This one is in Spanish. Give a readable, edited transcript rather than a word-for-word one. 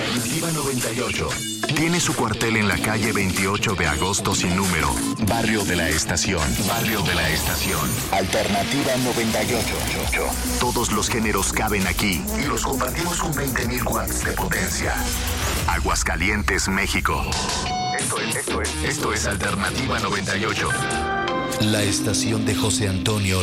Alternativa 98. Tiene su cuartel en la calle 28 de agosto sin número. Barrio de la Estación. Barrio de la Estación. Alternativa 98. Todos los géneros caben aquí y los compartimos con 20.000 watts de potencia. Aguascalientes, México. Esto es Alternativa 98. La estación de José Antonio